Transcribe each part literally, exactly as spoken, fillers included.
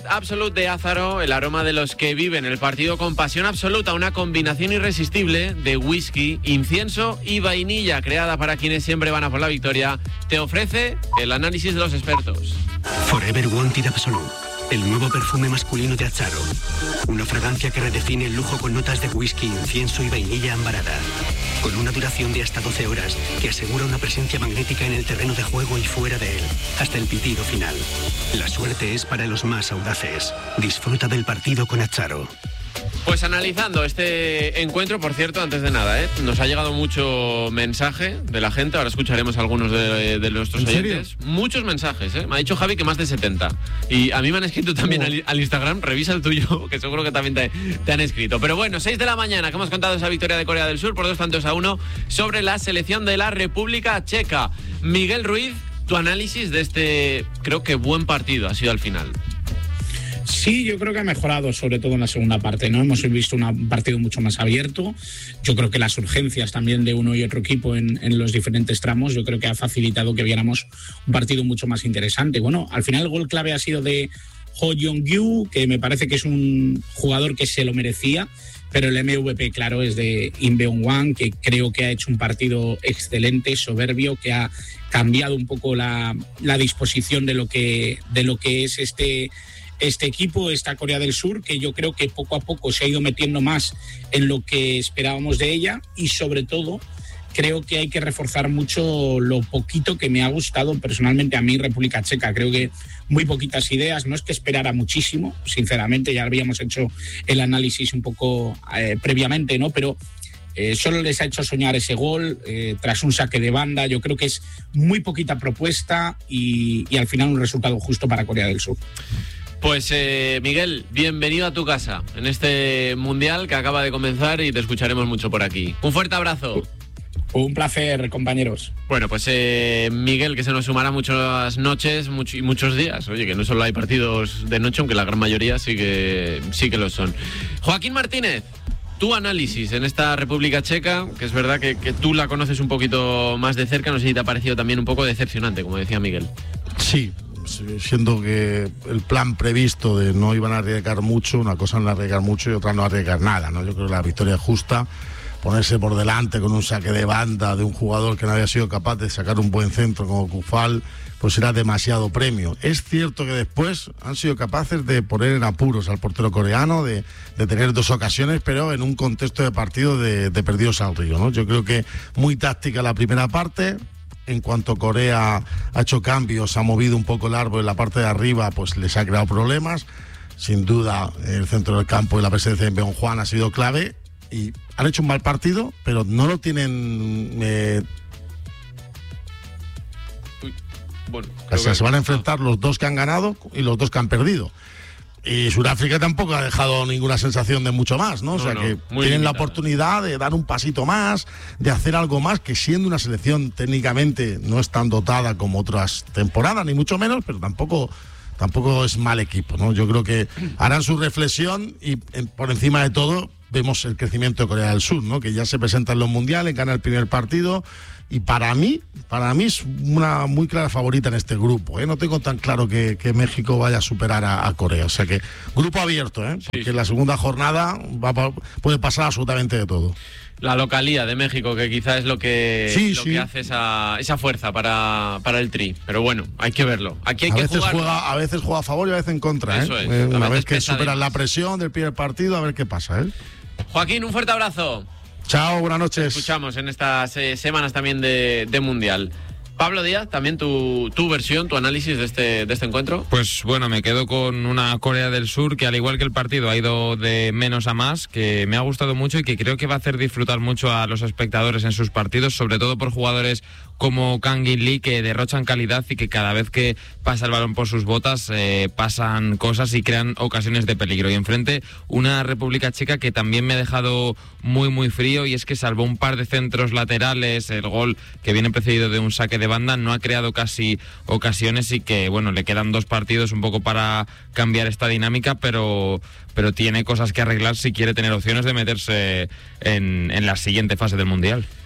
Absolute de Ázaro, el aroma de los que viven el partido con pasión absoluta, una combinación irresistible de whisky, incienso y vainilla, creada para quienes siempre van a por la victoria, te ofrece el análisis de los expertos. Forever Wanted Absolute, el nuevo perfume masculino de Ázaro. Una fragancia que redefine el lujo con notas de whisky, incienso y vainilla ambarada. Con una duración de hasta doce horas que asegura una presencia magnética en el terreno de juego y fuera de él, hasta el pitido final. La suerte es para los más audaces. Disfruta del partido con Ázaro. Pues analizando este encuentro, por cierto, antes de nada, ¿eh? nos ha llegado mucho mensaje de la gente, ahora escucharemos algunos de, de nuestros oyentes. Muchos mensajes, ¿eh? Me ha dicho Javi que más de setenta. Y a mí me han escrito también oh. al, al Instagram, revisa el tuyo, que seguro que también te, te han escrito. Pero bueno, seis de la mañana que hemos contado esa victoria de Corea del Sur por dos tantos a uno sobre la selección de la República Checa. Miguel Ruiz, tu análisis de este, creo que buen partido ha sido al final. Sí, yo creo que ha mejorado, sobre todo en la segunda parte, ¿no? Hemos visto una, un partido mucho más abierto. Yo creo que las urgencias también de uno y otro equipo en, en los diferentes tramos, yo creo que ha facilitado que viéramos un partido mucho más interesante. Bueno, al final el gol clave ha sido de Ho Jong-gyu, que me parece que es un jugador que se lo merecía, pero el M V P, claro, es de Im Beong-hwan, que creo que ha hecho un partido excelente, soberbio, que ha cambiado un poco la, la disposición de lo que, de lo que es este... Este equipo, esta Corea del Sur, que yo creo que poco a poco se ha ido metiendo más en lo que esperábamos de ella y sobre todo creo que hay que reforzar mucho lo poquito que me ha gustado personalmente a mí República Checa. Creo que muy poquitas ideas, no es que esperara muchísimo, sinceramente, ya habíamos hecho el análisis un poco eh, previamente, ¿no? Pero eh, solo les ha hecho soñar ese gol eh, tras un saque de banda. Yo creo que es muy poquita propuesta y, y al final un resultado justo para Corea del Sur. Pues eh, Miguel, bienvenido a tu casa en este Mundial que acaba de comenzar y te escucharemos mucho por aquí. Un fuerte abrazo. Un placer, compañeros. Bueno, pues eh, Miguel, que se nos sumará muchas noches much- y muchos días. Oye, que no solo hay partidos de noche, aunque la gran mayoría sí que, sí que lo son. Joaquín Martínez, tu análisis en esta República Checa, que es verdad que, que tú la conoces un poquito más de cerca, no sé si te ha parecido también un poco decepcionante, como decía Miguel. Sí. Siendo que el plan previsto de no iban a arriesgar mucho, una cosa no arriesgar mucho y otra no arriesgar nada, ¿no? Yo creo que la victoria es justa, ponerse por delante con un saque de banda de un jugador que no había sido capaz de sacar un buen centro como Kufal, pues era demasiado premio. Es cierto que después han sido capaces de poner en apuros al portero coreano, de, de tener dos ocasiones, pero en un contexto de partido de, de perdidos al río, ¿no? Yo creo que muy táctica la primera parte. En cuanto Corea ha hecho cambios, ha movido un poco el árbol en la parte de arriba, pues les ha creado problemas. Sin duda, el centro del campo y la presencia de Beong-hwan ha sido clave. Y han hecho un mal partido, pero no lo tienen... Eh... Uy, bueno, o sea, que... se van a enfrentar los dos que han ganado y los dos que han perdido. Y Sudáfrica tampoco ha dejado ninguna sensación de mucho más, ¿no? O sea, no, no, que tienen limitada. La oportunidad de dar un pasito más, de hacer algo más, que siendo una selección técnicamente no es tan dotada como otras temporadas, ni mucho menos, pero tampoco, tampoco es mal equipo, ¿no? Yo creo que harán su reflexión y por encima de todo vemos el crecimiento de Corea del Sur, ¿no? Que ya se presenta en los mundiales, gana el primer partido. Y para mí, para mí es una muy clara favorita en este grupo, ¿eh? No tengo tan claro que, que México vaya a superar a, a Corea. O sea que grupo abierto, ¿eh? Porque sí, sí. En la segunda jornada va, puede pasar absolutamente de todo. La localía de México, que quizá es lo que, sí, lo sí. que hace esa, esa fuerza para, para el Tri. Pero bueno, hay que verlo. Aquí hay a que veces jugar. Juega, a veces juega a favor y a veces en contra, Eso ¿eh? es. Una vez que superan superan la presión del primer partido, a ver qué pasa, ¿eh? Joaquín, un fuerte abrazo. Chao, buenas noches. Escuchamos en estas eh, semanas también de, de Mundial. Pablo Díaz, también tu, tu versión, tu análisis de este, de este encuentro. Pues bueno, me quedo con una Corea del Sur que al igual que el partido ha ido de menos a más, que me ha gustado mucho y que creo que va a hacer disfrutar mucho a los espectadores en sus partidos, sobre todo por jugadores como Kang In Lee, que derrochan calidad y que cada vez que pasa el balón por sus botas eh, pasan cosas y crean ocasiones de peligro. Y enfrente una República Checa que también me ha dejado muy muy frío, y es que salvo un par de centros laterales, el gol que viene precedido de un saque de banda, no ha creado casi ocasiones, y que bueno, le quedan dos partidos un poco para cambiar esta dinámica, pero pero tiene cosas que arreglar si quiere tener opciones de meterse en, en la siguiente fase del Mundial.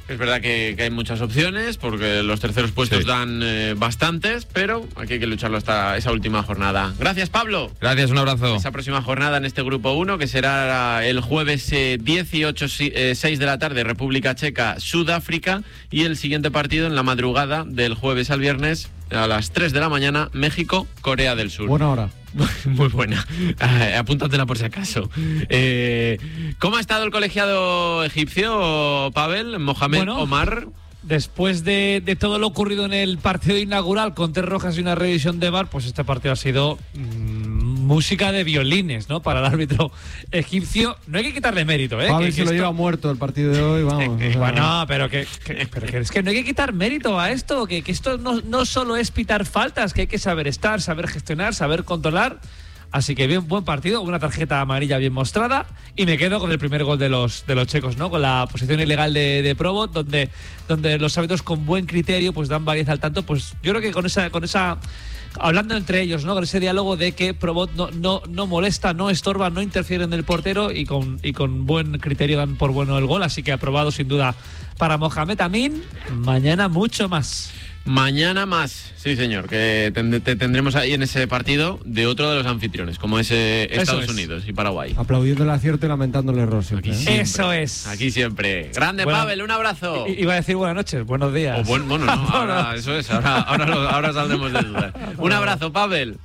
Es verdad que, que hay muchas opciones, porque los terceros puestos sí. dan eh, bastantes, pero aquí hay que lucharlo hasta esa última jornada. Gracias, Pablo. Gracias, un abrazo. Esa próxima jornada en este grupo uno, que será el jueves eh, dieciocho, eh, seis de la tarde, República Checa, Sudáfrica, y el siguiente partido en la madrugada del jueves al viernes, a las tres de la mañana, México, Corea del Sur. Buena hora. Muy buena. Uh, apúntatela por si acaso. Eh, ¿Cómo ha estado el colegiado egipcio, Pavel? Mohamed bueno, Omar. Después de, de todo lo ocurrido en el partido inaugural con tres rojas y una revisión de V A R, pues este partido ha sido mmm, música de violines, ¿no? Para el árbitro egipcio. No hay que quitarle mérito, ¿eh? Pavel que, se que lo esto... lleva muerto el partido de hoy, vamos. Eh, eh, bueno, pero que, que, pero que es que no hay que quitar mérito a esto, que, que esto no, no solo es pitar faltas, que hay que saber estar, saber gestionar, saber controlar. Así que bien, buen partido, una tarjeta amarilla bien mostrada, y me quedo con el primer gol de los de los checos, ¿no? Con la posición ilegal de, de Probot, donde, donde los árbitros con buen criterio pues dan variedad al tanto. Pues yo creo que con esa, con esa hablando entre ellos, ¿no? Con ese diálogo de que Probot no, no, no molesta, no estorba, no interfiere en el portero, y con, y con buen criterio dan por bueno el gol. Así que aprobado sin duda para Mohamed Amin. Mañana mucho más. Mañana más, sí señor, que te, te tendremos ahí en ese partido de otro de los anfitriones, como es eh, Estados es. Unidos y Paraguay. Aplaudiendo el acierto y lamentando el error siempre. Aquí ¿eh? siempre, Eso es. Aquí siempre. Grande, bueno, Pavel, un abrazo. Iba a decir buenas noches, buenos días. O buen, bueno, no, ahora, eso es, ahora, ahora, lo, ahora saldremos de dudas. Un abrazo, Pavel.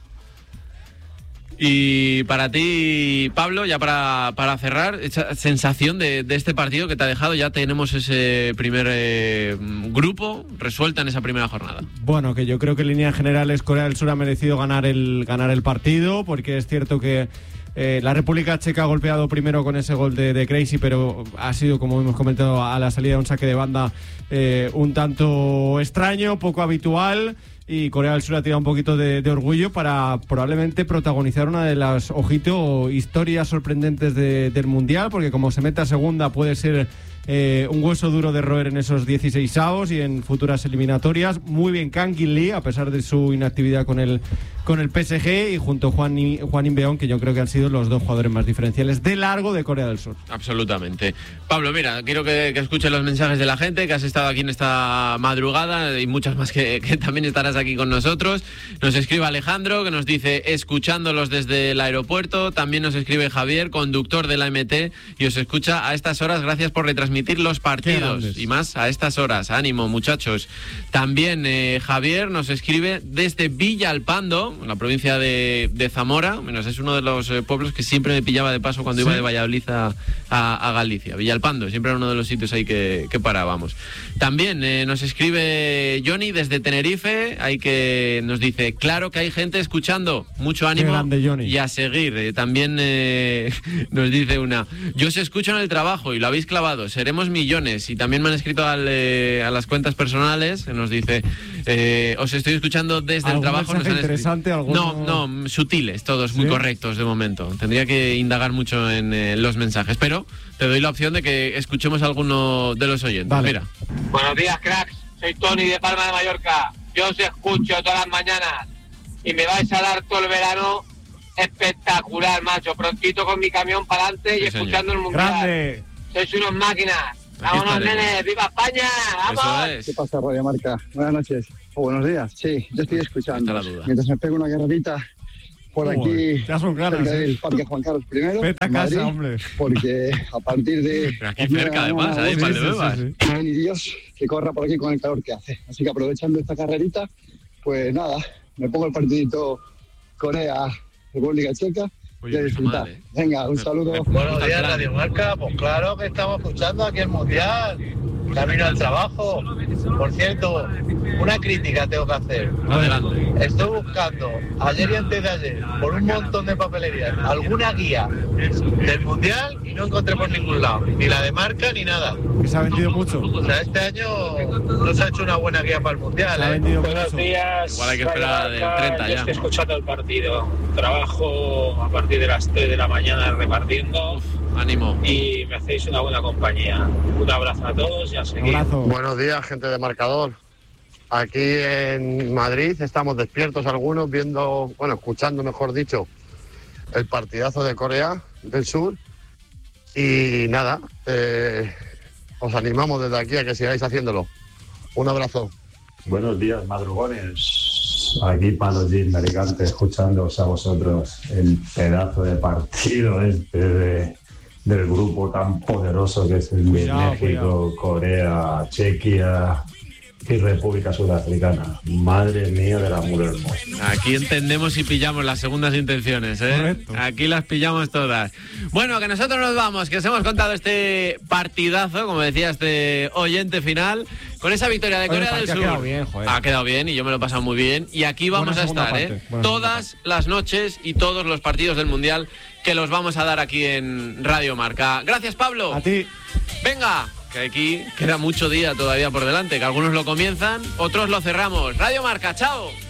Y para ti, Pablo, ya para, para cerrar, esa sensación de, de este partido que te ha dejado, ya tenemos ese primer eh, grupo resuelta en esa primera jornada. Bueno, que yo creo que en líneas generales Corea del Sur ha merecido ganar el, ganar el partido, porque es cierto que eh, la República Checa ha golpeado primero con ese gol de, de Crazy, pero ha sido, como hemos comentado, a la salida de un saque de banda eh, un tanto extraño, poco habitual. Y Corea del Sur ha tirado un poquito de, de orgullo para probablemente protagonizar una de las, ojito, historias sorprendentes de, del Mundial, porque como se meta segunda puede ser eh, un hueso duro de roer en esos dieciseisavos y en futuras eliminatorias. Muy bien Kang In Lee, a pesar de su inactividad con el, con el P S G, y junto a Juan, Juan Inbeón, que yo creo que han sido los dos jugadores más diferenciales de largo de Corea del Sur. Absolutamente. Pablo, mira, quiero que, que escuches los mensajes de la gente, que has estado aquí en esta madrugada, y muchas más que, que también estarás aquí con nosotros. Nos escribe Alejandro, que nos dice escuchándolos desde el aeropuerto. También nos escribe Javier, conductor de la M T, y os escucha a estas horas. Gracias por retransmitir los partidos y más a estas horas. Ánimo, muchachos. También eh, Javier nos escribe desde Villalpando, en la provincia de, de Zamora. Menos es uno de los eh, pueblos que siempre me pillaba de paso cuando ¿Sí? iba de Valladolid a, a, a Galicia. Villalpando, siempre era uno de los sitios ahí que, que parábamos. También eh, nos escribe Johnny desde Tenerife. Hay que nos dice, claro que hay gente escuchando, mucho ánimo grande, y a seguir. Eh, también eh, nos dice una, yo os escucho en el trabajo y lo habéis clavado, seremos millones. Y también me han escrito al, eh, a las cuentas personales, que nos dice, eh, os estoy escuchando desde el trabajo. Nos han interesante, no, no, sutiles, todos ¿Sí? muy correctos de momento. Tendría que indagar mucho en eh, los mensajes, pero te doy la opción de que escuchemos a alguno de los oyentes. Vale. Mira. Buenos días, cracks. Soy Tony de Palma de Mallorca. Yo os escucho todas las mañanas y me vais a dar todo el verano espectacular, macho. Prontito con mi camión para adelante y sí, escuchando señor. El Mundial. Grande. Sois unos máquinas. Vámonos, nenes. ¡Viva España! ¡Vamos! Es. ¿Qué pasa, Radio Marca? Buenas noches o buenos días. Sí, yo estoy escuchando. Mientras me pego una carrerita por oh, aquí, cerca del Parque Juan Carlos primero. Vete a casa, Madrid, hombre. Porque a partir de... Pero aquí cerca, además, ahí, sí, Valdebebas. Sí, sí, sí. No hay ni Dios que corra por aquí con el calor que hace. Así que aprovechando esta carrerita, pues nada, me pongo el partidito Corea, República Checa. Oye, y a disfrutar. mal, ¿eh? Venga, un saludo. Me, me Buenos días, Radio Marca. Pues claro que estamos escuchando aquí el Mundial. Camino al trabajo. Por cierto, una crítica tengo que hacer. Adelante. Estoy buscando, ayer y antes de ayer, por un montón de papelerías, alguna guía del Mundial y no encontré por ningún lado. Ni la de Marca ni nada. Que se ha vendido mucho. O sea, este año no se ha hecho una buena guía para el Mundial. Se ha ¿eh? vendido Buenos mucho. días. Igual hay que esperar del treinta ya. Estoy escuchando el partido. Trabajo a partir de las tres de la mañana repartiendo. Uf, ánimo. Y me hacéis una buena compañía. Un abrazo a todos y a seguir. Buenos días, gente de Marcador. Aquí en Madrid estamos despiertos algunos viendo, bueno, escuchando mejor dicho, el partidazo de Corea del Sur. Y nada, eh, os animamos desde aquí a que sigáis haciéndolo. Un abrazo. Buenos días, madrugones. Aquí Palogín de Alicante, escuchándoos a vosotros. El pedazo de partido este de, del grupo tan poderoso que es el de México, cuidado. Corea, Chequia y República Sudafricana. Madre mía del amor hermoso. Aquí entendemos y pillamos las segundas intenciones, ¿eh? Correcto. Aquí las pillamos todas. Bueno, que nosotros nos vamos, que os hemos contado este partidazo, como decía este oyente final, con esa victoria de Corea del Sur. Ha quedado bien, joder. Ha quedado bien y yo me lo he pasado muy bien. Y aquí vamos a estar, parte. ¿eh? Buena Todas las noches y todos los partidos del Mundial que los vamos a dar aquí en Radio Marca. Gracias, Pablo. A ti. Venga, que aquí queda mucho día todavía por delante, que algunos lo comienzan, otros lo cerramos. Radio Marca, chao.